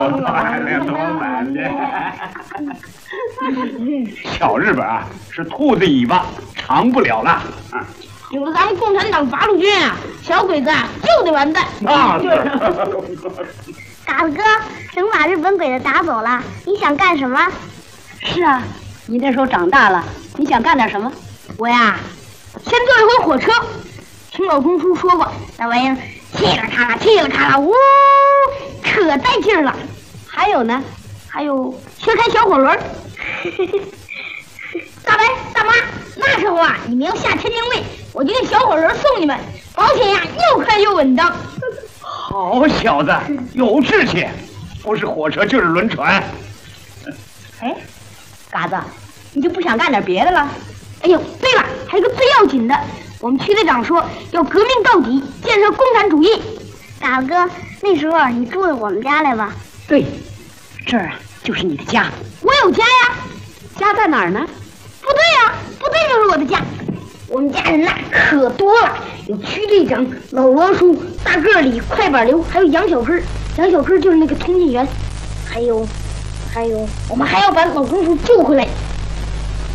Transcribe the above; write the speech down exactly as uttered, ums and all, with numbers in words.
买了多买了。小日本啊，是兔子尾巴长不了了。啊， 有了咱们共产党八路军啊，小鬼子啊就得完蛋。 那是。 嘎子哥，等把日本鬼子打走了，你想干什么？ 是啊，你那时候长大了，你想干点什么？ 我呀，先坐一回火车。听老公叔说过，那玩意儿嘁哩喀啦，嘁哩喀啦，呜，可带劲儿了。 还有呢？ 还有先开小火轮。大白大妈，那时候啊，你们要下天津卫，我就用小火轮送你们，保险呀又快又稳当。 好小子，有志气，不是火车就是轮船。 哎，嘎子，你就不想干点别的了？ 哎呦，对了，还有个最要紧的，我们区队长说要革命到底，建设共产主义。 嘎子哥，那时候你住到我们家来吧？ 对，这儿啊就是你的家。 我有家呀， 家在哪儿呢？ 部队呀，部队就是我的家。我们家人呐可多了，有区队长、老王叔、大个里、快板刘，还有杨小根。杨小根就是那个通信员，还有，还有，我们还要把老公叔救回来。